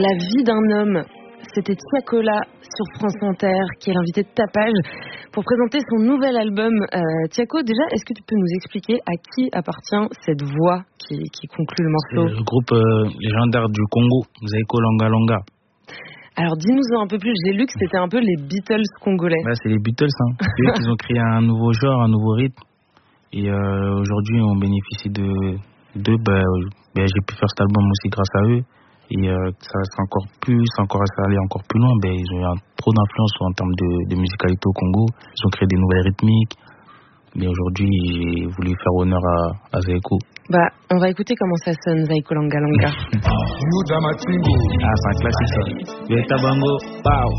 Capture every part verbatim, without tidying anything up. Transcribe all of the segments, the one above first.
La vie d'un homme. C'était Tiakola sur France Inter qui est l'invité de Tapage pour présenter son nouvel album. Euh, Tiako, déjà, est-ce que tu peux nous expliquer à qui appartient cette voix qui, qui conclut le morceau? C'est le groupe euh, légendaire du Congo, Zaiko Longa Longa. Alors dis-nous un peu plus, j'ai lu que c'était un peu les Beatles congolais. Bah, c'est les Beatles, hein. C'est eux qui ont créé un nouveau genre, un nouveau rythme. Et euh, aujourd'hui, on bénéficie de d'eux. Bah, bah, j'ai pu faire cet album aussi grâce à eux. Et euh, ça c'est encore plus, encore ça aller encore plus loin. Ben, ils ont eu un, trop d'influence en termes de, de musicalité au Congo. Ils ont créé des nouvelles rythmiques. Mais aujourd'hui, j'ai voulu faire honneur à, à Zaiko. Bah, on va écouter comment ça sonne, Zaiko Longa Longa. Ah, c'est un classique ça. Yeta Bango, Pau.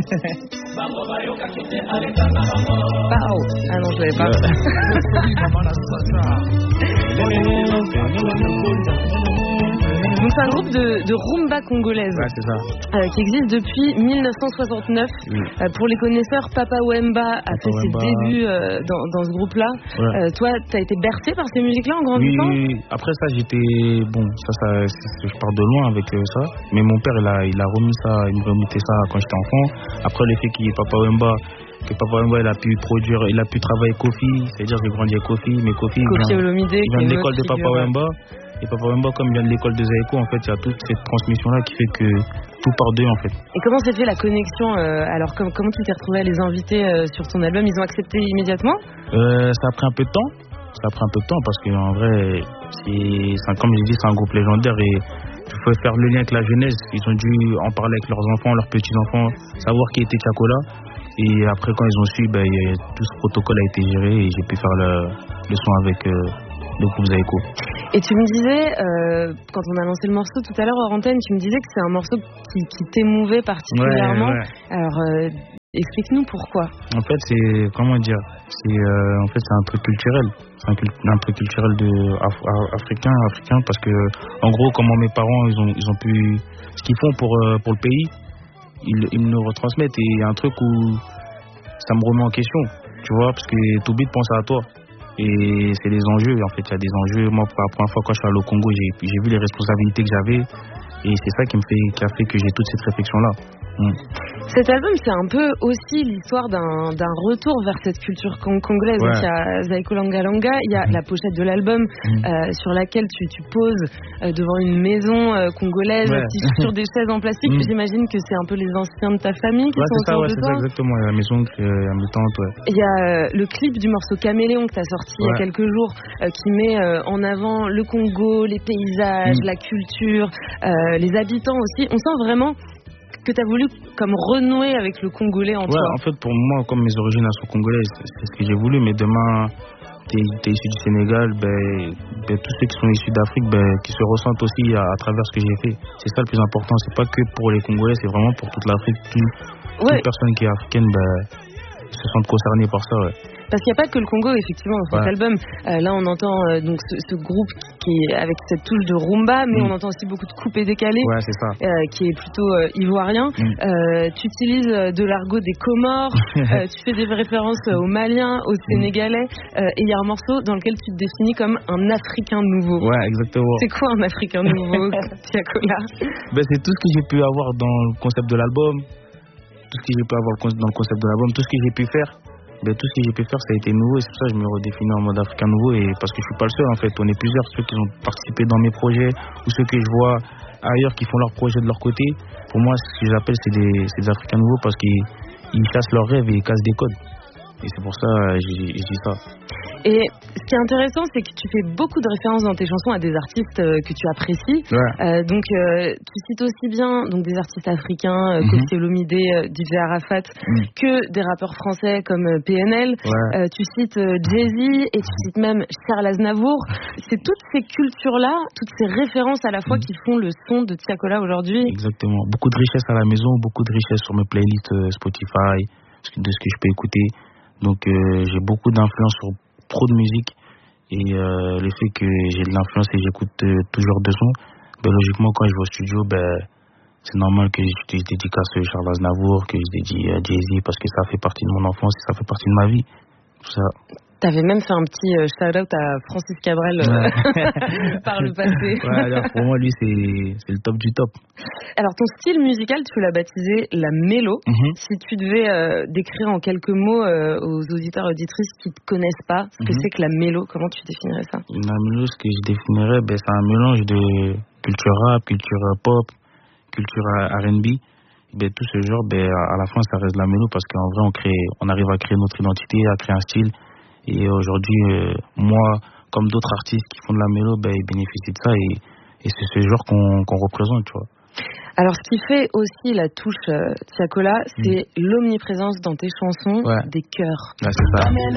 Pau. Ah non, je l'avais pas. Donc c'est un groupe de, de rumba congolaise, ouais, c'est ça. Euh, qui existe depuis mille neuf cent soixante-neuf. Oui. Euh, pour les connaisseurs, Papa Wemba a Papa fait Wemba. ses débuts euh, dans, dans ce groupe-là. Ouais. Euh, toi, t'as été bercé par ces musiques-là en grandissant? Oui, oui. Après ça, j'étais... Bon, ça, ça je pars de loin avec euh, ça. Mais mon père, il a, il a remis ça, il me remettait ça quand j'étais enfant. Après, le fait qu'il y ait Papa Wemba, que Papa Wemba, il a pu produire, il a pu travailler Kofi. C'est-à-dire que j'ai grandi avec Kofi, mais Kofi, Kofi il Olomide, vient, il vient de l'école de Papa Wemba. Et Papa Wemba, comme il vient de l'école de Zaiko, en fait, il y a toute cette transmission-là qui fait que tout part d'eux, en fait. Et comment s'est fait la connexion euh, Alors, com- comment tu t'es retrouvé à les inviter euh, sur ton album? Ils ont accepté immédiatement? euh, Ça a pris un peu de temps. Ça a pris un peu de temps parce qu'en vrai, c'est, c'est, comme je dis, c'est un groupe légendaire et il faut faire le lien avec la jeunesse. Ils ont dû en parler avec leurs enfants, leurs petits-enfants, savoir qui était Tiakola. Et après, quand ils ont su, ben, tout ce protocole a été géré et j'ai pu faire le, le son avec euh, le groupe Zaiko. Et tu me disais, euh, quand on a lancé le morceau tout à l'heure hors antenne, tu me disais que c'est un morceau qui, qui t'émouvait particulièrement. Ouais, ouais. Alors, euh, explique-nous pourquoi. En fait, c'est, comment dire, c'est, euh, en fait, c'est un truc culturel. C'est un, un truc culturel de, af, africain, africain, parce que, en gros, comment mes parents, ils ont, ils ont pu, ce qu'ils font pour, euh, pour le pays, ils, ils me le retransmettent. Et il y a un truc où ça me remet en question, tu vois, parce que tout bête pense à toi. Et c'est des enjeux, en fait, il y a des enjeux. Moi, pour la première fois quand je suis allé au Congo, j'ai, j'ai vu les responsabilités que j'avais. Et c'est ça qui me fait, qui a fait que j'ai toute cette réflexion-là. Mm. Cet album, c'est un peu aussi l'histoire d'un, d'un retour vers cette culture cong- congolaise. Ouais. Donc, il y a Zaiko Longa Longa, il y a mm. la pochette de l'album mm. euh, sur laquelle tu, tu poses euh, devant une maison euh, congolaise, ouais. sur des chaises en plastique. Mm. J'imagine que c'est un peu les anciens de ta famille qui ouais, sont autour ouais, de toi. Ouais, c'est ça, exactement. Il y a la maison qui est à mi-tente, ouais. Il y a euh, le clip du morceau Caméléon que tu as sorti ouais. il y a quelques jours, euh, qui met euh, en avant le Congo, les paysages, mm. la culture, euh, les habitants aussi. On sent vraiment que tu as voulu comme renouer avec le Congolais en ouais, toi. En fait, pour moi, comme mes origines sont congolaises, c'est ce que j'ai voulu. Mais demain, tu es issu du Sénégal, ben, ben, tous ceux qui sont issus d'Afrique, ben, qui se ressentent aussi à, à travers ce que j'ai fait. C'est ça le plus important. C'est pas que pour les Congolais, c'est vraiment pour toute l'Afrique. Tout, ouais. Toute personne qui est africaine ben, se sent concernée par ça. Ouais. Parce qu'il n'y a pas que le Congo, effectivement, dans cet ouais. album. Euh, là, on entend euh, donc ce, ce groupe qui est avec cette touche de rumba, mais mm. on entend aussi beaucoup de coupés décalés, ouais, c'est ça. Euh, qui est plutôt euh, ivoirien. Mm. Euh, tu utilises de l'argot des Comores, euh, tu fais des références aux Maliens, aux Sénégalais, euh, et il y a un morceau dans lequel tu te définis comme un Africain nouveau. Ouais, exactement. C'est quoi un Africain nouveau, Tiakola? Ben, c'est tout ce que j'ai pu avoir dans le concept de l'album, tout ce que j'ai pu avoir dans le concept de l'album, tout ce que j'ai pu faire. Ben, tout ce que j'ai pu faire, ça a été nouveau et c'est pour ça que je me redéfinis en mode africain nouveau et parce que je suis pas le seul en fait, on est plusieurs, ceux qui ont participé dans mes projets ou ceux que je vois ailleurs qui font leurs projets de leur côté. Pour moi, ce que j'appelle c'est des, c'est des africains nouveaux parce qu'ils ils chassent leurs rêves et ils cassent des codes et c'est pour ça que je dis ça. Et ce qui est intéressant, c'est que tu fais beaucoup de références dans tes chansons à des artistes euh, que tu apprécies. Ouais. Euh, donc, euh, tu cites aussi bien donc, des artistes africains, euh, mm-hmm. Kofi Olomide, euh, D J Arafat, mm. que des rappeurs français comme euh, P N L. Ouais. Euh, tu cites euh, Jay-Z et tu cites même Charles Aznavour. C'est toutes ces cultures-là, toutes ces références à la fois mm. qui font le son de Tiakola aujourd'hui. Exactement. Beaucoup de richesse à la maison, beaucoup de richesse sur mes playlists euh, Spotify, de ce que je peux écouter. Donc, euh, j'ai beaucoup d'influence sur trop de musique et euh, le fait que j'ai de l'influence et j'écoute euh, toujours de sons, ben logiquement quand je vais au studio, ben c'est normal que je dédicace Charles Aznavour, que je dédie à Jay-Z parce que ça fait partie de mon enfance et ça fait partie de ma vie. Tout ça. T'avais même fait un petit euh, shout-out à Francis Cabrel euh, ouais. par le passé. Ouais, alors pour moi, lui, c'est, c'est le top du top. Alors, ton style musical, tu l'as baptisé la mélo. Mm-hmm. Si tu devais euh, décrire en quelques mots euh, aux auditeurs et auditrices qui ne te connaissent pas ce mm-hmm. que c'est que la mélo, comment tu définirais ça? La mélo, ce que je définirais, ben, c'est un mélange de culture rap, culture pop, culture R and B. Ben, tout ce genre, ben, à la fin, ça reste la mélo parce qu'en vrai, on, crée, on arrive à créer notre identité, à créer un style. Et aujourd'hui, euh, moi, comme d'autres artistes qui font de la mélo, ben, ils bénéficient de ça et, et c'est ce genre qu'on, qu'on représente, tu vois. Alors, ce qui fait aussi la touche euh, Tiakola, c'est mmh. l'omniprésence dans tes chansons ouais. des chœurs. Ouais, c'est ça.